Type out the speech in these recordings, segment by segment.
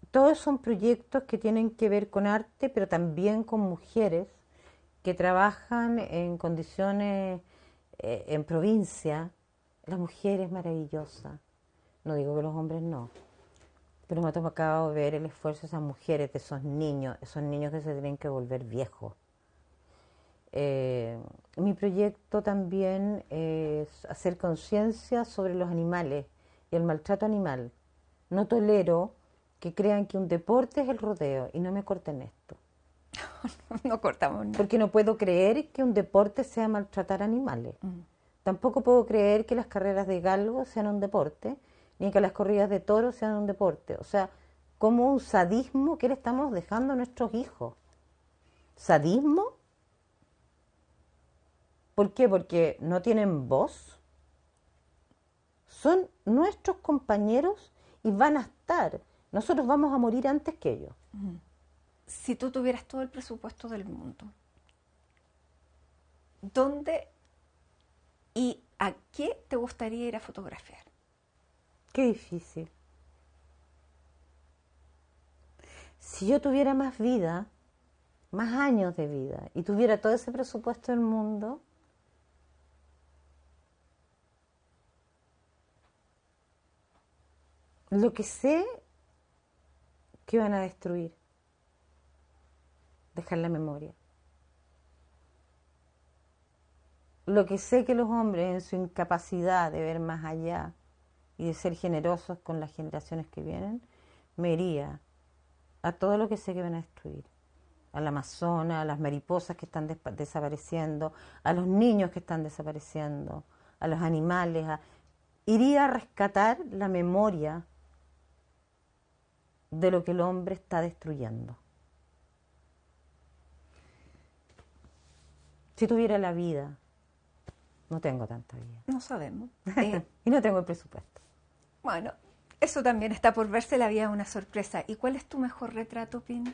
todos son proyectos que tienen que ver con arte, pero también con mujeres que trabajan en condiciones en provincia. La mujer es maravillosa. No digo que los hombres no, pero me ha tocado ver el esfuerzo de esas mujeres, de esos niños que se tienen que volver viejos. Mi proyecto también es hacer conciencia sobre los animales y el maltrato animal. No tolero que crean que un deporte es el rodeo y no me corten esto. No cortamos nada. Porque no puedo creer que un deporte sea maltratar animales. Tampoco puedo creer que las carreras de galgo sean un deporte, ni que las corridas de toros sean un deporte. O sea, como un sadismo que le estamos dejando a nuestros hijos. ¿Sadismo? ¿Por qué? Porque no tienen voz. Son nuestros compañeros y van a estar. Nosotros vamos a morir antes que ellos. Si tú tuvieras todo el presupuesto del mundo, ¿dónde y a qué te gustaría ir a fotografiar? Qué difícil. Si yo tuviera más vida, más años de vida, y tuviera todo ese presupuesto del mundo, lo que sé que van a destruir, dejar la memoria. Lo que sé que los hombres en su incapacidad de ver más allá y de ser generosos con las generaciones que vienen, me iría a todo lo que sé que van a destruir. Al Amazonas, a las mariposas que están desapareciendo, a los niños que están desapareciendo, a los animales. Iría a rescatar la memoria de lo que el hombre está destruyendo. Si tuviera la vida, no tengo tanta vida. No sabemos. Y no tengo el presupuesto. Bueno, eso también está por verse, la vida es una sorpresa. ¿Y cuál es tu mejor retrato, Pin?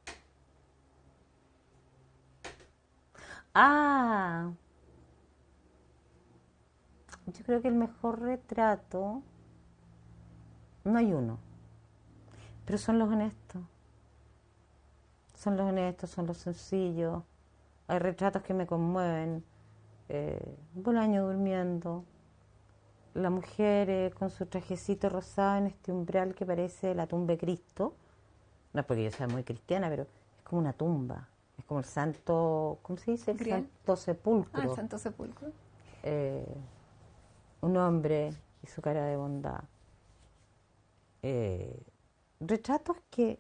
Yo creo que el mejor retrato, no hay uno, pero son los honestos. Son los honestos, son los sencillos. Hay retratos que me conmueven. Bolaño durmiendo. La mujer con su trajecito rosado en este umbral que parece la tumba de Cristo. No es porque yo sea muy cristiana, pero es como una tumba. Es como el santo, ¿cómo se dice? El Grial. Santo Sepulcro. El Santo Sepulcro. Un hombre y su cara de bondad. Retratos que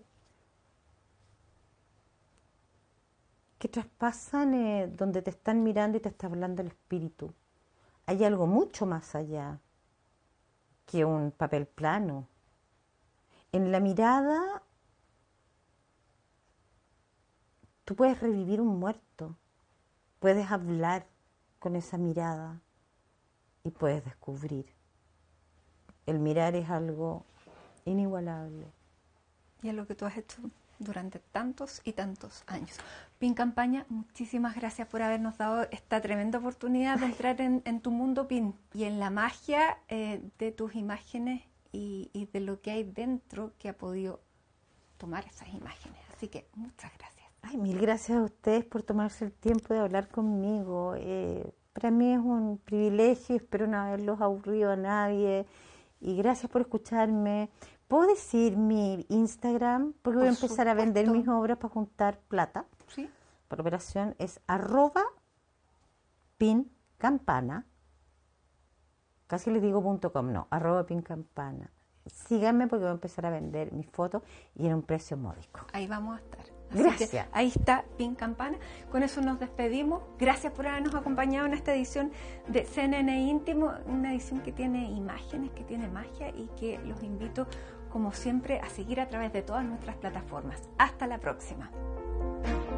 traspasan donde te están mirando y te está hablando el espíritu. Hay algo mucho más allá que un papel plano. En la mirada tú puedes revivir un muerto, puedes hablar con esa mirada y puedes descubrir. El mirar es algo inigualable. Y es lo que tú has hecho durante tantos y tantos años. Pin Campaña, muchísimas gracias por habernos dado esta tremenda oportunidad de entrar en tu mundo, Pin, y en la magia de tus imágenes y de lo que hay dentro que ha podido tomar esas imágenes. Así que muchas gracias. Ay, mil gracias a ustedes por tomarse el tiempo de hablar conmigo. Para mí es un privilegio, espero no haberlos aburrido a nadie. Y gracias por escucharme. ¿Puedo decir mi Instagram? Porque voy a empezar a vender mis obras para juntar plata. ¿Sí? Por operación es @pincampana. Casi les digo .com, no, @pincampana. Síganme porque voy a empezar a vender mis fotos y en un precio módico. Ahí vamos a estar. Así Gracias. que ahí está Pin Campana. Con eso nos despedimos. Gracias por habernos acompañado en esta edición de CNN Íntimo, una edición que tiene imágenes, que tiene magia y que los invito, como siempre, a seguir a través de todas nuestras plataformas. Hasta la próxima.